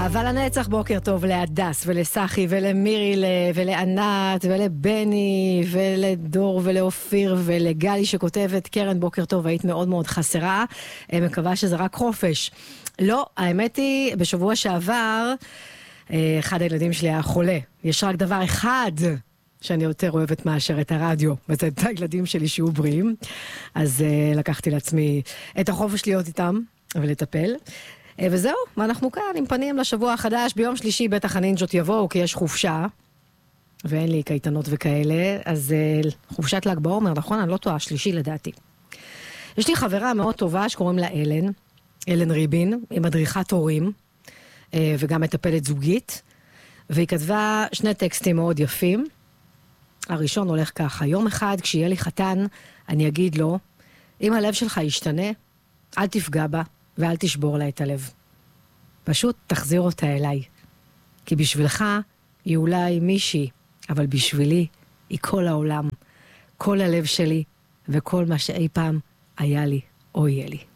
אבל הנצח, בוקר טוב להדס ולסחי ולמירי ולענת ולבני ולדור ולאופיר ולגלי שכותבת, קרן בוקר טוב, היית מאוד מאוד חסרה, מקווה שזה רק חופש. לא, האמת היא, בשבוע שעבר, אחד הילדים שלי היה חולה. יש רק דבר אחד שאני יותר אוהבת מאשר את הרדיו, וזה את הילדים שלי שיהיו בריאים. אז לקחתי לעצמי את החופש להיות איתם ולטפל. וזהו, ואנחנו כאן עם פנים לשבוע החדש. ביום שלישי בטח הנינג'ות יבואו, כי יש חופשה, ואין לי קייטנות וכאלה, אז חופשת ל"ג בעומר, נכון? אני לא טועה, שלישי לדעתי. יש לי חברה מאוד טובה שקוראים לה אלן ריבין, היא מדריכת הורים, וגם מטפלת זוגית, והיא כתבה שני טקסטים מאוד יפים. הראשון הולך ככה: יום אחד כשיהיה לי חתן, אני אגיד לו, אם הלב שלך ישתנה, אל תפגע בה, ואל תשבור לה את הלב. פשוט תחזיר אותה אליי. כי בשבילך היא אולי מישהי, אבל בשבילי היא כל העולם, כל הלב שלי, וכל מה שאי פעם היה לי או יהיה לי.